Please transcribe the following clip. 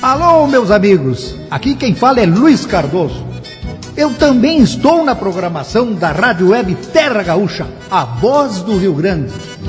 Alô, meus amigos, aqui quem fala é Luiz Cardoso. Eu também estou na programação da Rádio Web Terra Gaúcha, a voz do Rio Grande.